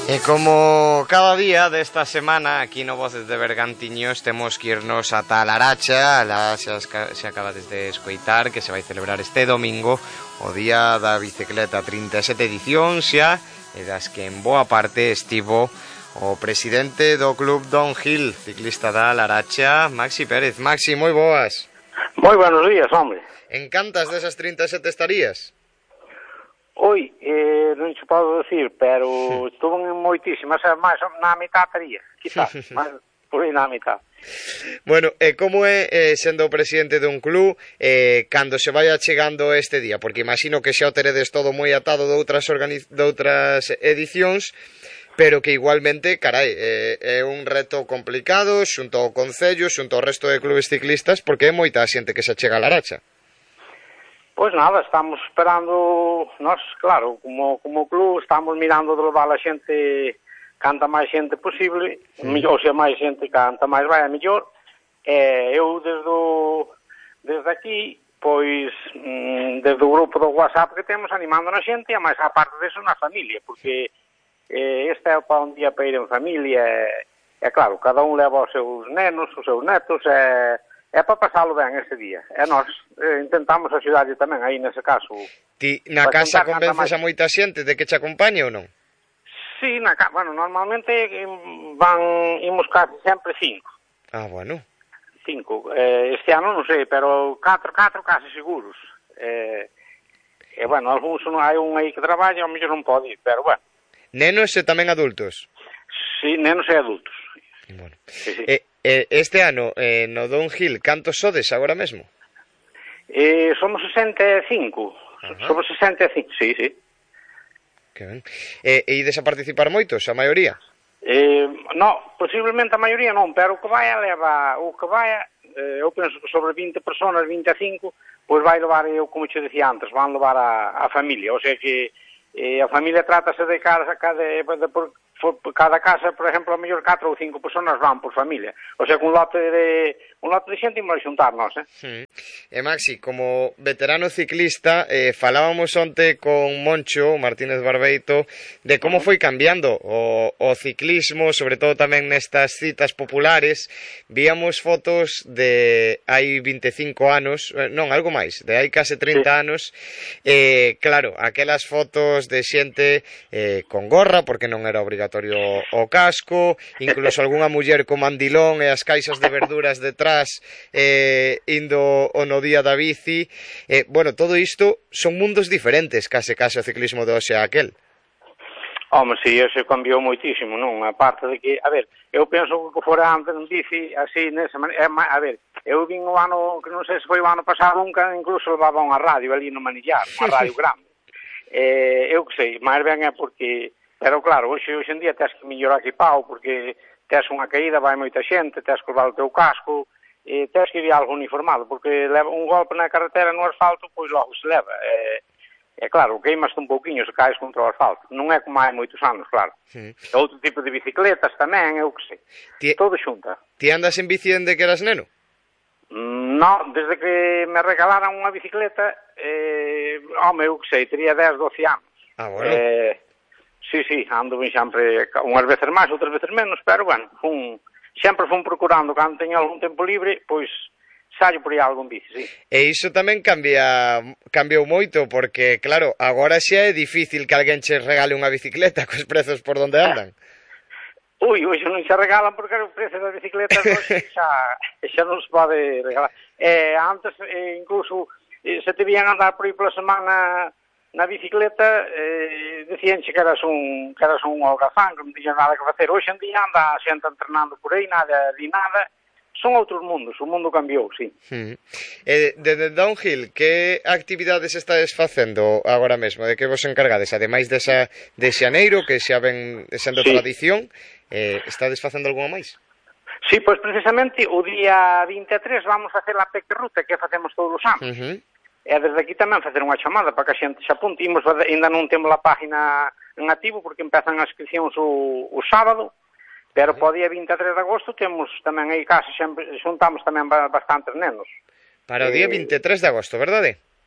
E como cada día desta semana aquí no Voces de Bergantiños temos que irnos ata a Laracha. Se acabades de escoitar que se vai celebrar este domingo o Día da Bicicleta, 37 edición xa, e das que en boa parte estivo o presidente do Club Downhill ciclista da Laracha, Maxi Pérez. Maxi, moi boas. Moi buenos días, hombre. En cantas desas 37 estarías? Oi, non se podo decir, pero estuvo en moitísimas, máis na mitad estaría, quizás, máis por aí na mitad. Bueno, como é sendo o presidente dun club cando se vai achegando este día? Porque imagino que xa o teredes todo moi atado de outras edicións, pero que igualmente, carai, é un reto complicado xunto ao Concello, xunto ao resto de clubes ciclistas, porque é moita a xente que se achega a Laracha. Pois nada, estamos esperando, nós, claro, como club, estamos mirando de levar a xente, canta máis xente posible, ou se máis xente canta máis vai, a mellor. Eu desde aquí, pois, desde o grupo do WhatsApp que temos, animando na xente, e máis a parte deso na familia, porque este é para un día para ir en familia, e claro, cada un leva os seus nenos, os seus netos, é para pasalo ben ese día. E nós intentamos axudarlle tamén aí nese caso. Ti na casa convences a moita xente de que te acompañe ou non? Sí, bueno, normalmente imos casi sempre 5. Ah, bueno. 5. Este ano non sei, pero 4 casi seguros. E bueno, algúns hai un aí que traballa, ao mellor non pode ir, pero bueno. Nenos e tamén adultos? Sí, nenos e adultos. Bueno. Sí, sí. Este ano, no Downhill, cantos sodes agora mesmo? Somos 65. Somos 65, sí. Que ben. Ides a participar moitos, a maioría? No, posiblemente a maioría non, pero o que vai eu penso que sobre 20 personas, 25, pois vai levar, eu como che decía antes, van levar a familia, o sea que a familia trátase de cada casa, por exemplo, a mellor 4 ou 5 personas van por familia. O sea, un lote de xente imos xuntarnos, E Maxi, como veterano ciclista, falábamos onte con Moncho Martínez Barbeito de como foi cambiando o ciclismo, sobre todo tamén nestas citas populares. Víamos fotos de hai 25 anos, non, algo máis, de hai case 30 anos, claro, aquelas fotos de xente con gorra, porque non era obrigatorio o casco, incluso algunha muller con mandilón e as caixas de verduras detrás indo no día da bici. Bueno, todo isto son mundos diferentes case o ciclismo de hoxe a aquel. Home, si, ese cambiou moitísimo, non? A parte de que, a ver, eu penso que fora antes en bici, así, nesa maneira, a ver, eu vin o ano, que non sei se foi o ano pasado, nunca incluso levaba unha radio ali no manillar, unha radio grande. Eu que sei, máis ben é porque, pero claro, hoxe en día tens que mellorar equipado, porque tens unha caída, vai moita xente, tens que levar o teu casco, tens que ir algo uniformado, porque leva un golpe na carretera no asfalto, pois logo se leva. Claro, queimaste un pouquiño se caes contra o asfalto. Non é como hai moitos anos, claro. Outro tipo de bicicletas tamén, eu que sei. Todo xunta. Ti andas en bici dende que eras neno? Non, desde que me regalaran unha bicicleta, eu que sei, teria 10, 12 anos. Ah, bueno. Sí, ando ben sempre, unhas veces máis, outras veces menos, pero, bueno, sempre fun procurando, cando teño algún tempo libre, pois, sallo por aí algo en bici, sí. E iso tamén cambiou moito, porque, claro, agora xa é difícil que alguén che regale unha bicicleta cos prezos por donde andan. Hoxe non se regalan porque o prezo das bicicletas xa non se pode regalar. Antes, incluso, se te vían andar por aí pola semana na bicicleta, decíanche que eras un holgazán, que non tiñas nada que facer. Hoxe en día anda a xente entrenando por aí, nada. Son outros mundos, o mundo cambiou, sí. Desde Downhill, que actividades estades facendo agora mesmo? De que vos encargades? Ademais de xaneiro, que xa ven sendo tradición, estades facendo algunha máis? Sí, pois precisamente o día 23 vamos a facer a Pequerruta, que facemos todos os anos. E desde aquí tamén facer unha chamada para que a xente se apunte. Ainda non temos a página en activo porque empezan as inscripcións o sábado, pero para o día 23 de agosto temos tamén aí case, xuntamos tamén bastantes nenos. Para o día 23 de agosto, verdade?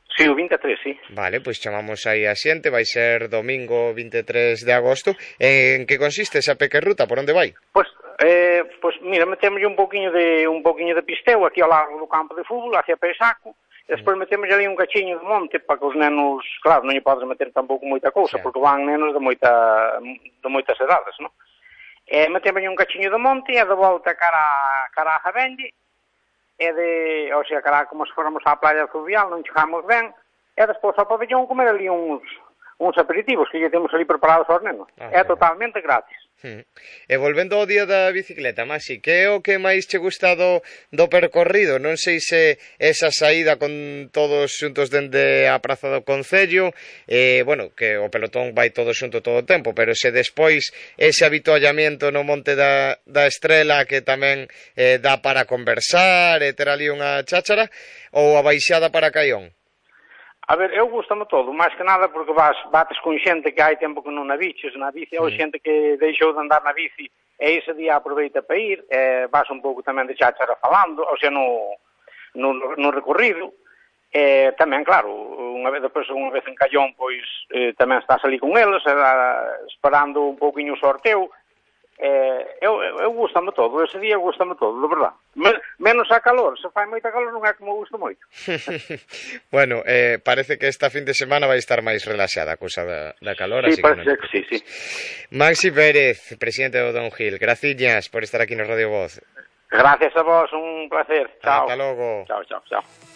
Sí, o 23, sí. Vale, pois chamamos aí a xente, vai ser domingo 23 de agosto. En que consiste esa pequerruta, por onde vai? Pois mira, metemos un poquinho de pisteo aquí ao largo do campo de fútbol, hacia Peisaco, e despois metemos ali un cachiño de monte para que os nenos, claro, non lle podes meter tampouco moita cousa, porque van nenos de moitas edades, non? E metemos un cachiño de monte e de volta cara a Javende, o sea, cara como se fóramos á playa fluvial, non chegamos ben, e despois ao pabellón comer ali uns aperitivos que lle temos ali preparados aos nenos. É totalmente gratis. E volvendo ao día da bicicleta, Maxi, que é o que máis che gusta do percorrido? Non sei se esa saída con todos xuntos dende a Praza do Concello, bueno, que o pelotón vai todo xunto todo o tempo, pero se despois ese habituallamiento no Monte da Estrela que tamén dá para conversar e ter ali unha cháchara, ou a baixada para Caión? A ver, eu gustame todo, máis que nada porque bates con xente que hai tempo que non na biches, na bici, ou xente que deixou de andar na bici e ese día aproveita para ir, vas un pouco tamén de cháchara falando, ou sea, no recorrido, tamén, claro, unha vez en Callón, pois tamén estás ali con eles, esperando un pouquiño o sorteo. Eu gustame todo, ese día gustame todo, de verdad. Menos a calor, se fai moita calor non é que me gusta moito. Bueno, parece que esta fin de semana vai estar máis relaxada a cousa da calor. Sí, parece que sí. Maxi Pérez, presidente do Downhill, graciñas por estar aquí no Radio Voz. Gracias a vos, un placer. Chao. Hasta logo. Chao.